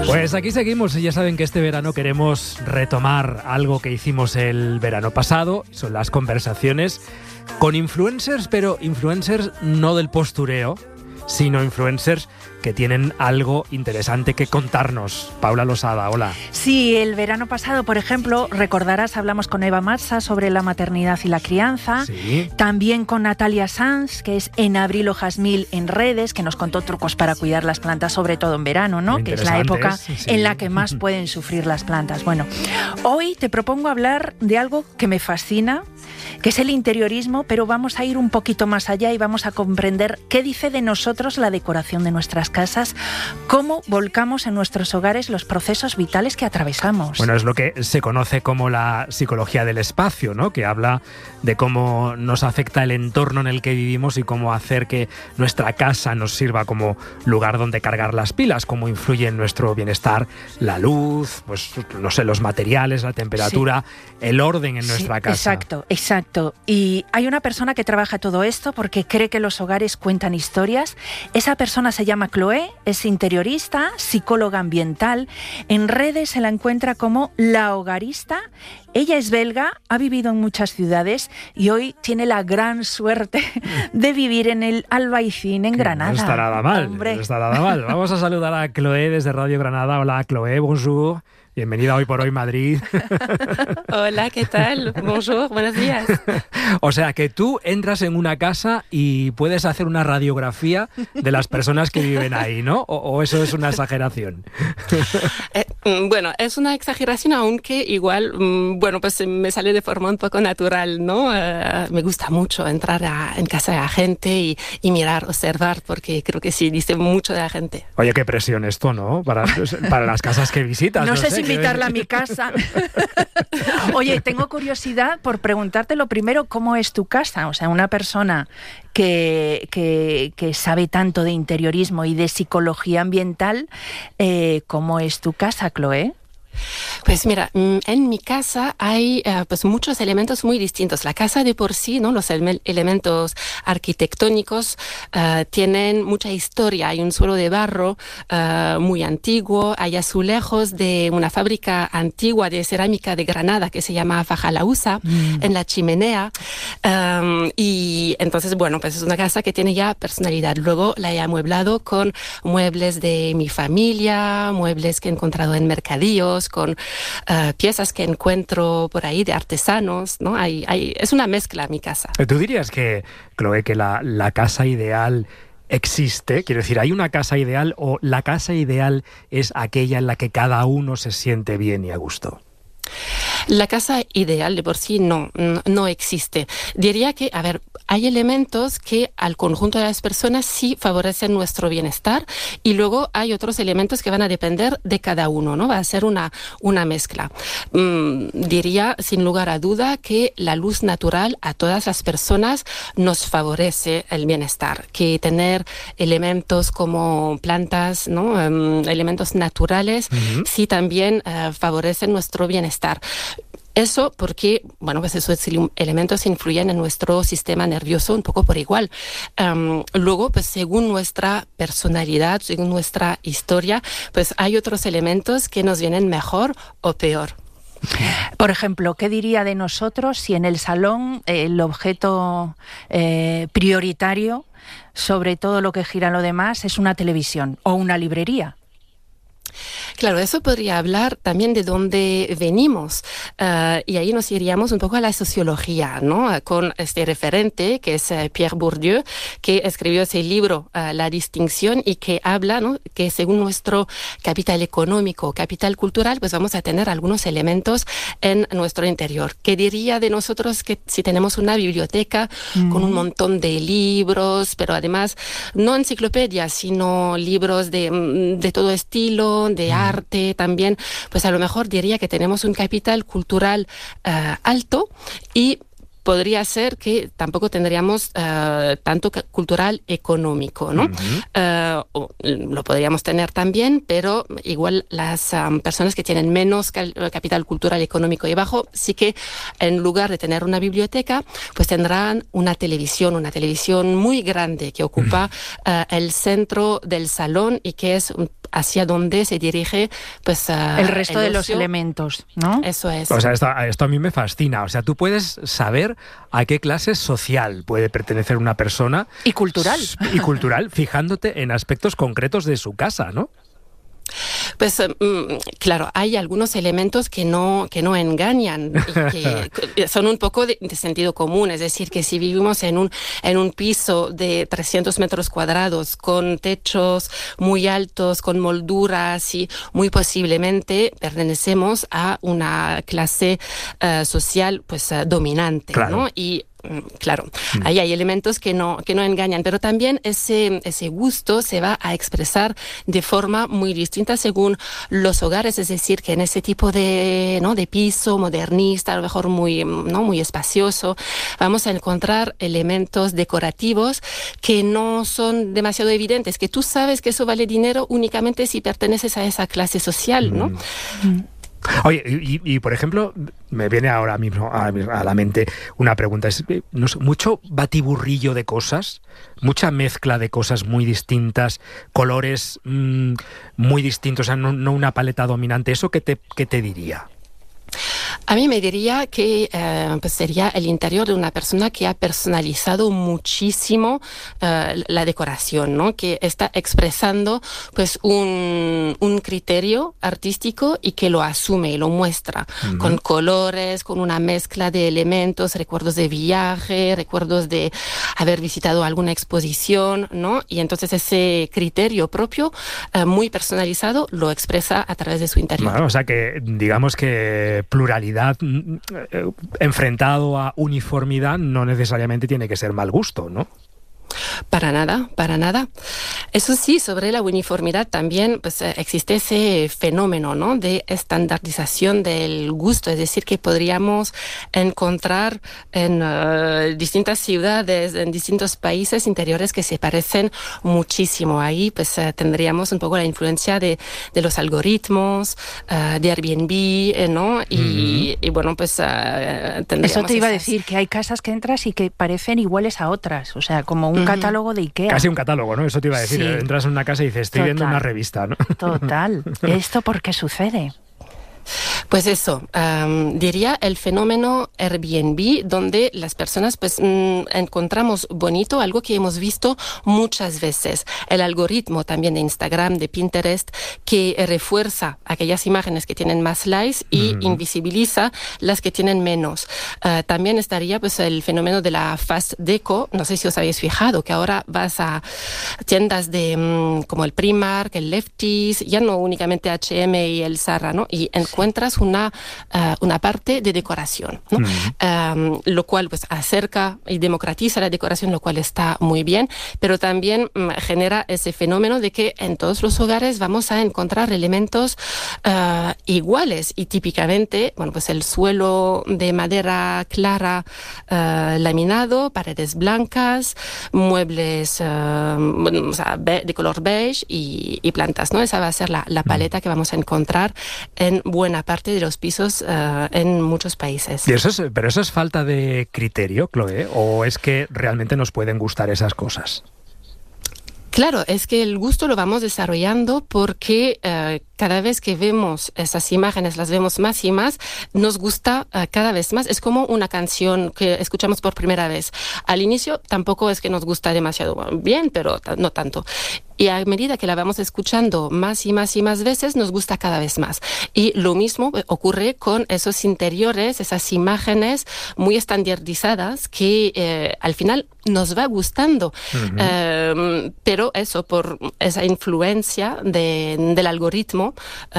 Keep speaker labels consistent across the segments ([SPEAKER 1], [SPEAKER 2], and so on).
[SPEAKER 1] Pues aquí seguimos y ya saben que este verano queremos retomar algo que hicimos el verano pasado, son las conversaciones con influencers, pero influencers no del postureo, sino influencers que tienen algo interesante que contarnos. Paula Losada, hola.
[SPEAKER 2] Sí, el verano pasado, por ejemplo, recordarás, hablamos con Eva Mazza sobre la maternidad y la crianza.
[SPEAKER 1] Sí.
[SPEAKER 2] También con Natalia Sanz, que es En Abril o Jazmín en redes, que nos contó trucos para cuidar las plantas, sobre todo en verano, ¿no? Que es la época en la que más pueden sufrir las plantas. Bueno, hoy te propongo hablar de algo que me fascina, que es el interiorismo, pero vamos a ir un poquito más allá y vamos a comprender qué dice de nosotros la decoración de nuestras casas, cómo volcamos en nuestros hogares los procesos vitales que atravesamos.
[SPEAKER 1] Bueno, es lo que se conoce como la psicología del espacio, ¿no? Que habla de cómo nos afecta el entorno en el que vivimos y cómo hacer que nuestra casa nos sirva como lugar donde cargar las pilas, cómo influye en nuestro bienestar la luz, pues no sé, los materiales, la temperatura, el orden en nuestra casa.
[SPEAKER 2] Exacto. Y hay una persona que trabaja todo esto porque cree que los hogares cuentan historias. Esa persona se llama Chloé, es interiorista, psicóloga ambiental. En redes se la encuentra como La Hogarista. Ella es belga, ha vivido en muchas ciudades y hoy tiene la gran suerte de vivir en el Albaicín, en Granada.
[SPEAKER 1] No está nada mal,
[SPEAKER 2] hombre.
[SPEAKER 1] No está nada mal. Vamos a saludar a Chloé desde Radio Granada. Hola, Chloé, bonjour. Bienvenida Hoy por Hoy Madrid.
[SPEAKER 3] Hola, ¿qué tal? Bonjour, buenos días.
[SPEAKER 1] O sea, que tú entras en una casa y puedes hacer una radiografía de las personas que viven ahí, ¿no? ¿O eso es una exageración?
[SPEAKER 3] Bueno, es una exageración, aunque igual, bueno, pues me sale de forma un poco natural, ¿no? Me gusta mucho entrar en casa de la gente y mirar, observar, porque creo que sí, dice mucho de la gente.
[SPEAKER 1] Oye, qué presión esto, ¿no? Para las casas que visitas.
[SPEAKER 2] No sé si invitarla a mi casa. Oye, tengo curiosidad por preguntarte lo primero, ¿cómo es tu casa? O sea, una persona que sabe tanto de interiorismo y de psicología ambiental, ¿cómo es tu casa, Chloé?
[SPEAKER 3] Pues mira, en mi casa hay pues muchos elementos muy distintos. La casa de por sí, ¿no? Los elementos arquitectónicos tienen mucha historia. Hay un suelo de barro muy antiguo, hay azulejos de una fábrica antigua de cerámica de Granada que se llama Fajalauza en la chimenea. Y entonces, bueno, pues es una casa que tiene ya personalidad. Luego la he amueblado con muebles de mi familia, muebles que he encontrado en mercadillos, con piezas que encuentro por ahí de artesanos, ¿no? Es una mezcla mi casa.
[SPEAKER 1] ¿Tú dirías que, Chloé, que la casa ideal existe? Quiero decir, ¿hay una casa ideal o la casa ideal es aquella en la que cada uno se siente bien y a gusto?
[SPEAKER 3] La casa ideal de por sí no existe. Diría que, a ver, hay elementos que al conjunto de las personas sí favorecen nuestro bienestar y luego hay otros elementos que van a depender de cada uno, ¿no? Va a ser una mezcla. Diría, sin lugar a duda, que la luz natural a todas las personas nos favorece el bienestar, que tener elementos como plantas, ¿no? Elementos naturales, sí también favorecen nuestro bienestar. Eso porque, bueno, pues esos elementos influyen en nuestro sistema nervioso un poco por igual. Luego, pues según nuestra personalidad, según nuestra historia, pues hay otros elementos que nos vienen mejor o peor.
[SPEAKER 2] Por ejemplo, ¿qué diría de nosotros si en el salón el objeto prioritario sobre todo lo que gira lo demás es una televisión o una librería?
[SPEAKER 3] Claro, eso podría hablar también de dónde venimos y ahí nos iríamos un poco a la sociología, ¿no? Con este referente que es Pierre Bourdieu, que escribió ese libro La distinción y que habla, ¿no? Que según nuestro capital económico, capital cultural, pues vamos a tener algunos elementos en nuestro interior. ¿Qué diría de nosotros que si tenemos una biblioteca con un montón de libros, pero además no enciclopedias, sino libros de todo estilo, de arte también, pues a lo mejor diría que tenemos un capital cultural alto y podría ser que tampoco tendríamos tanto cultural económico, ¿no? Lo podríamos tener también, pero igual las personas que tienen menos capital cultural económico y bajo, sí que en lugar de tener una biblioteca, pues tendrán una televisión muy grande que ocupa el centro del salón y que es hacia donde se dirige pues
[SPEAKER 2] el resto de los elementos, ¿no?
[SPEAKER 3] Eso es.
[SPEAKER 1] O sea, esto a mí me fascina. O sea, tú puedes saber a qué clase social puede pertenecer una persona.
[SPEAKER 2] Y cultural.
[SPEAKER 1] Y cultural, fijándote en aspectos concretos de su casa, ¿no?
[SPEAKER 3] Pues claro, hay algunos elementos que no engañan y que son un poco de sentido común. Es decir, que si vivimos en un piso de 300 metros cuadrados con techos muy altos, con molduras, y muy posiblemente pertenecemos a una clase social pues dominante,
[SPEAKER 1] claro.
[SPEAKER 3] ¿no? Y claro, ahí hay elementos que no engañan, pero también ese gusto se va a expresar de forma muy distinta según los hogares. Es decir, que en ese tipo de piso modernista, a lo mejor muy espacioso, vamos a encontrar elementos decorativos que no son demasiado evidentes, que tú sabes que eso vale dinero únicamente si perteneces a esa clase social, ¿no?
[SPEAKER 1] Oye, y por ejemplo, me viene ahora mismo a la mente una pregunta. Es, no sé, mucho batiburrillo de cosas, mucha mezcla de cosas muy distintas, colores muy distintos, o sea, no una paleta dominante. ¿Eso qué te diría?
[SPEAKER 3] A mí me diría que pues sería el interior de una persona que ha personalizado muchísimo la decoración, ¿no? Que está expresando pues un criterio artístico y que lo asume y lo muestra con colores, con una mezcla de elementos, recuerdos de viaje, recuerdos de haber visitado alguna exposición, ¿no? Y entonces ese criterio propio muy personalizado lo expresa a través de su interior.
[SPEAKER 1] Bueno, o sea que digamos que pluralidad enfrentado a uniformidad no necesariamente tiene que ser mal gusto, ¿no?
[SPEAKER 3] Para nada, para nada. Eso sí, sobre la uniformidad también pues, existe ese fenómeno, ¿no? De estandarización del gusto, es decir, que podríamos encontrar en distintas ciudades, en distintos países interiores que se parecen muchísimo. Ahí pues tendríamos un poco la influencia de los algoritmos, de Airbnb, ¿no? Y bueno, pues tendríamos...
[SPEAKER 2] Eso te iba a decir, que hay casas que entras y que parecen iguales a otras, o sea, como un catálogo de IKEA.
[SPEAKER 1] Casi un catálogo, ¿no? Eso te iba a decir. Sí. Entras en una casa y dices, estoy viendo una revista, ¿no?
[SPEAKER 2] Total. ¿Esto por qué sucede?
[SPEAKER 3] Pues eso, diría el fenómeno Airbnb, donde las personas pues encontramos bonito algo que hemos visto muchas veces. El algoritmo también de Instagram, de Pinterest, que refuerza aquellas imágenes que tienen más likes y invisibiliza las que tienen menos. También estaría pues el fenómeno de la fast deco. No sé si os habéis fijado que ahora vas a tiendas de como el Primark, el Lefties, ya no únicamente H&M y el Zara, ¿no? Y encuentras una parte de decoración, ¿no? Lo cual pues acerca y democratiza la decoración, lo cual está muy bien, pero también genera ese fenómeno de que en todos los hogares vamos a encontrar elementos iguales y típicamente, bueno, pues el suelo de madera clara laminado, paredes blancas, muebles o sea, de color beige y plantas, ¿no? Esa va a ser la paleta que vamos a encontrar en buena parte de los pisos en muchos países.
[SPEAKER 1] ¿Y pero eso es falta de criterio, Chloe? ¿O es que realmente nos pueden gustar esas cosas?
[SPEAKER 3] Claro, es que el gusto lo vamos desarrollando porque cada vez que vemos esas imágenes, las vemos más y más, nos gusta cada vez más. Es como una canción que escuchamos por primera vez. Al inicio tampoco es que nos gusta demasiado bien, pero no tanto. Y a medida que la vamos escuchando más y más y más veces, nos gusta cada vez más. Y lo mismo ocurre con esos interiores, esas imágenes muy estandarizadas que al final nos va gustando. Pero eso, por esa influencia del algoritmo,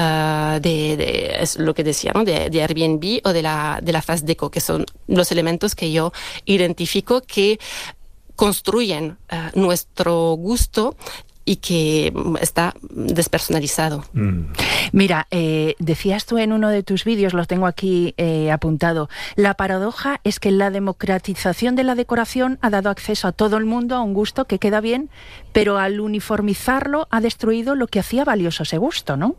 [SPEAKER 3] es lo que decía, ¿no? de Airbnb o de la fast deco, que son los elementos que yo identifico que construyen nuestro gusto y que está despersonalizado.
[SPEAKER 2] Mira, decías tú en uno de tus vídeos, lo tengo aquí apuntado, la paradoja es que la democratización de la decoración ha dado acceso a todo el mundo a un gusto que queda bien, pero al uniformizarlo ha destruido lo que hacía valioso ese gusto, ¿no?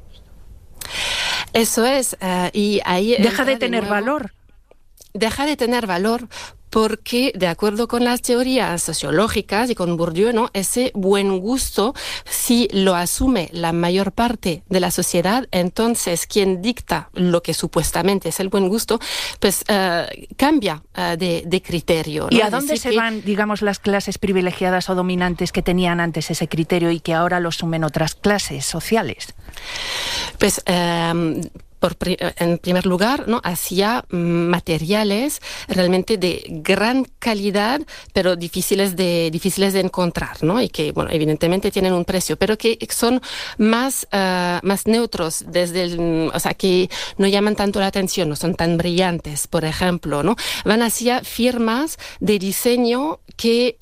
[SPEAKER 3] Eso es, y ahí...
[SPEAKER 2] Deja de tener valor.
[SPEAKER 3] Deja de tener valor porque de acuerdo con las teorías sociológicas y con Bourdieu, ¿no? Ese buen gusto, si lo asume la mayor parte de la sociedad, entonces quien dicta lo que supuestamente es el buen gusto, pues cambia de criterio, ¿no?
[SPEAKER 2] ¿Y a dónde se van, digamos, las clases privilegiadas o dominantes que tenían antes ese criterio y que ahora lo asumen otras clases sociales?
[SPEAKER 3] Pues en primer lugar, ¿no? Hacia materiales realmente de gran calidad, pero difíciles de encontrar, ¿no? Y que, bueno, evidentemente tienen un precio, pero que son más neutros, o sea, que no llaman tanto la atención, no son tan brillantes, por ejemplo, ¿no? Van hacia firmas de diseño que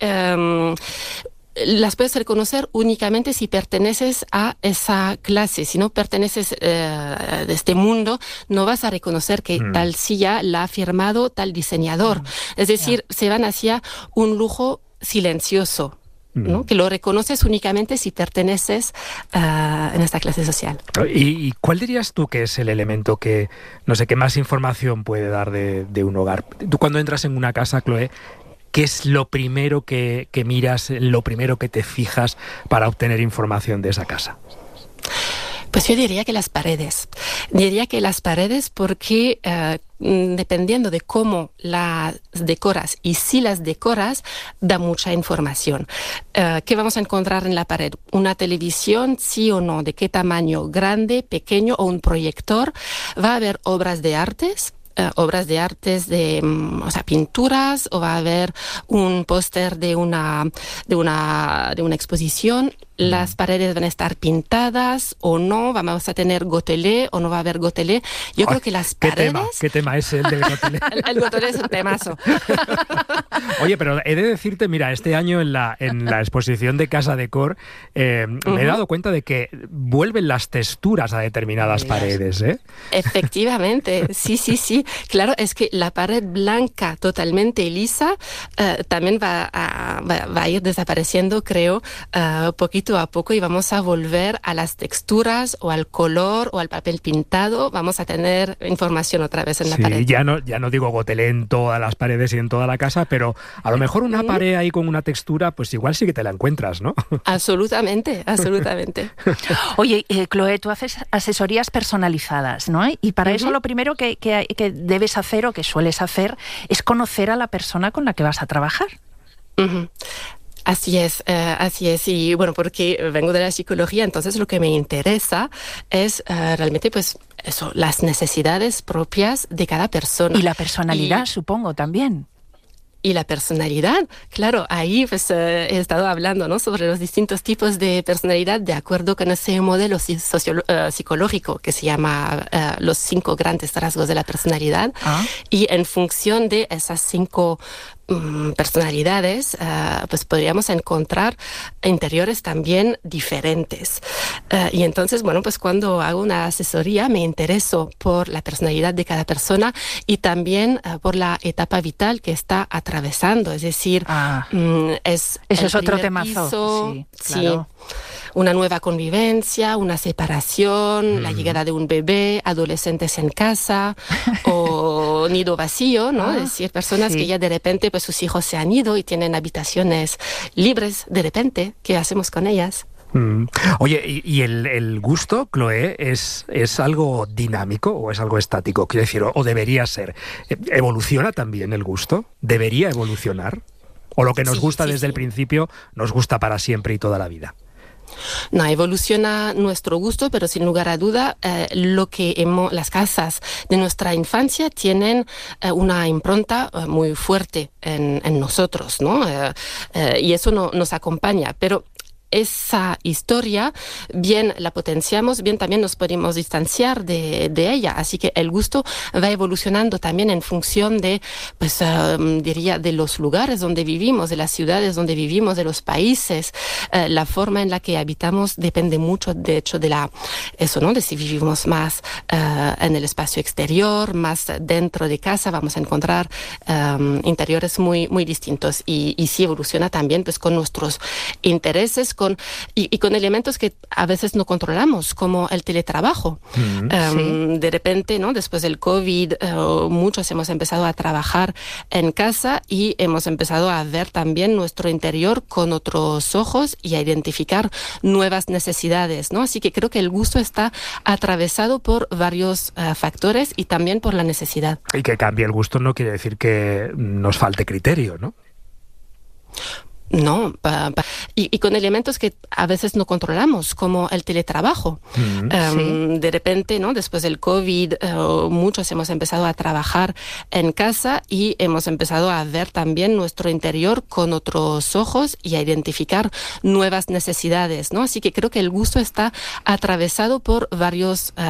[SPEAKER 3] las puedes reconocer únicamente si perteneces a esa clase. Si no perteneces de este mundo, no vas a reconocer que tal silla la ha firmado tal diseñador. Es decir, se van hacia un lujo silencioso, ¿no? Que lo reconoces únicamente si perteneces en esta clase social.
[SPEAKER 1] ¿Y cuál dirías tú que es el elemento que, no sé, que más información puede dar de un hogar? Tú cuando entras en una casa, Chloé, ¿qué es lo primero que miras, lo primero que te fijas para obtener información de esa casa?
[SPEAKER 3] Pues yo diría que las paredes. Diría que las paredes porque dependiendo de cómo las decoras y si las decoras, da mucha información. ¿Qué vamos a encontrar en la pared? ¿Una televisión, sí o no? ¿De qué tamaño? ¿Grande, pequeño o un proyector? ¿Va a haber obras de artes? Obras de artes de, o sea, pinturas, o va a haber un póster de una exposición. Las paredes van a estar pintadas o no, vamos a tener gotelé o no va a haber gotelé. Yo creo que las paredes...
[SPEAKER 1] ¿Qué tema es el del gotelé?
[SPEAKER 3] El gotelé es un temazo.
[SPEAKER 1] Oye, pero he de decirte, mira, este año en la exposición de Casa Decor me he dado cuenta de que vuelven las texturas a determinadas paredes, ¿eh?
[SPEAKER 3] Efectivamente, sí. Claro, es que la pared blanca totalmente lisa también va a ir desapareciendo, creo, poquito a poco, y vamos a volver a las texturas o al color o al papel pintado. Vamos a tener información otra vez en la pared.
[SPEAKER 1] Ya no digo gotelé en todas las paredes y en toda la casa, pero a lo mejor una pared ahí con una textura, pues igual sí que te la encuentras, ¿no?
[SPEAKER 3] Absolutamente.
[SPEAKER 2] Oye, Chloé, tú haces asesorías personalizadas, ¿no? Y para eso lo primero que debes hacer o que sueles hacer es conocer a la persona con la que vas a trabajar.
[SPEAKER 3] Así es. Y bueno, porque vengo de la psicología, entonces lo que me interesa es realmente, pues, eso, las necesidades propias de cada persona.
[SPEAKER 2] Y la personalidad, supongo, también.
[SPEAKER 3] Y la personalidad, claro, ahí pues he estado hablando, ¿no?, sobre los distintos tipos de personalidad de acuerdo con ese modelo psicológico que se llama los 5 grandes rasgos de la personalidad. Y en función de esas 5 personalidades, pues podríamos encontrar interiores también diferentes. Y entonces, bueno, pues cuando hago una asesoría me intereso por la personalidad de cada persona y también por la etapa vital que está atravesando. Es decir,
[SPEAKER 2] eso es otro temazo. Sí, claro.
[SPEAKER 3] Una nueva convivencia, una separación, la llegada de un bebé, adolescentes en casa o nido vacío, ¿no? Es decir, personas que ya de repente pues sus hijos se han ido y tienen habitaciones libres de repente. ¿Qué hacemos con ellas?
[SPEAKER 1] Oye, ¿y el gusto, Chloé, es algo dinámico o es algo estático? Quiero decir, o debería ser. ¿Evoluciona también el gusto? ¿Debería evolucionar? ¿O lo que nos gusta desde el principio nos gusta para siempre y toda la vida?
[SPEAKER 3] No, evoluciona nuestro gusto, pero sin lugar a duda las casas de nuestra infancia tienen una impronta muy fuerte en nosotros, ¿no? Y eso nos acompaña, pero esa historia bien la potenciamos, bien también nos podemos distanciar de ella. Así que el gusto va evolucionando también en función de, pues diría, de los lugares donde vivimos, de las ciudades donde vivimos, de los países. La forma en la que habitamos depende mucho, de hecho, de eso, ¿no? De si vivimos más en el espacio exterior, más dentro de casa, vamos a encontrar interiores muy, muy distintos. Y sí evoluciona también, pues, con nuestros intereses, con elementos que a veces no controlamos, como el teletrabajo. De repente, ¿no? Después del COVID, muchos hemos empezado a trabajar en casa y hemos empezado a ver también nuestro interior con otros ojos y a identificar nuevas necesidades, ¿no? Así que creo que el gusto está atravesado por varios factores y también por la necesidad.
[SPEAKER 1] Y que cambie el gusto no quiere decir que nos falte criterio, ¿no?
[SPEAKER 3] No, y con elementos que a veces no controlamos, como el teletrabajo. De repente, ¿no? Después del COVID, muchos hemos empezado a trabajar en casa y hemos empezado a ver también nuestro interior con otros ojos y a identificar nuevas necesidades, ¿no? Así que creo que el gusto está atravesado por varios